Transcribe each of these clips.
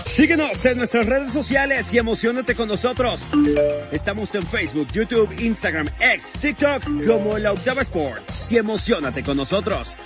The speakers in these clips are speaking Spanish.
Síguenos en nuestras redes sociales y emociónate con nosotros. Estamos en Facebook, YouTube, Instagram, X, TikTok como La Octava Sports. Y emociónate con nosotros.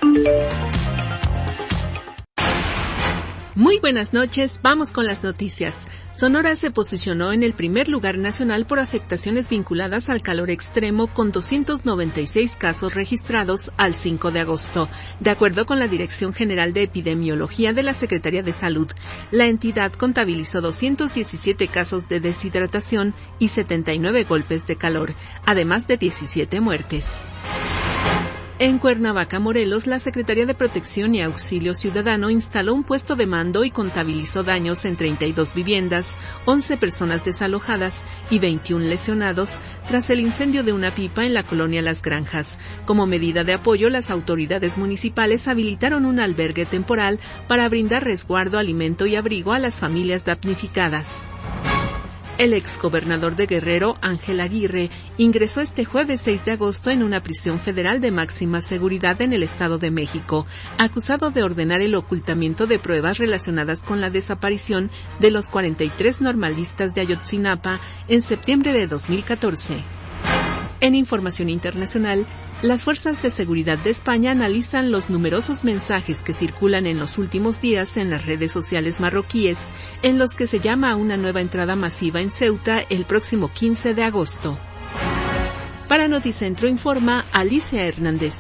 Muy buenas noches, vamos con las noticias. Sonora se posicionó en el primer lugar nacional por afectaciones vinculadas al calor extremo con 296 casos registrados al 5 de agosto. De acuerdo con la Dirección General de Epidemiología de la Secretaría de Salud, la entidad contabilizó 217 casos de deshidratación y 79 golpes de calor, además de 17 muertes. En Cuernavaca, Morelos, la Secretaría de Protección y Auxilio Ciudadano instaló un puesto de mando y contabilizó daños en 32 viviendas, 11 personas desalojadas y 21 lesionados tras el incendio de una pipa en la colonia Las Granjas. Como medida de apoyo, las autoridades municipales habilitaron un albergue temporal para brindar resguardo, alimento y abrigo a las familias damnificadas. El exgobernador de Guerrero, Ángel Aguirre, ingresó este jueves 6 de agosto en una prisión federal de máxima seguridad en el Estado de México, acusado de ordenar el ocultamiento de pruebas relacionadas con la desaparición de los 43 normalistas de Ayotzinapa en septiembre de 2014. En información internacional, las fuerzas de seguridad de España analizan los numerosos mensajes que circulan en los últimos días en las redes sociales marroquíes, en los que se llama a una nueva entrada masiva en Ceuta el próximo 15 de agosto. Para Noticentro informa Alicia Hernández.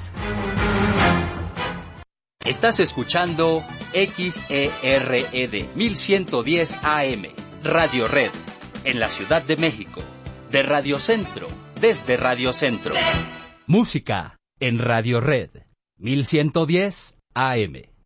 Estás escuchando XERED 1110 AM, Radio Red, en la Ciudad de México, de Radio Centro. Desde Radio Centro. Música en Radio Red 1110 AM.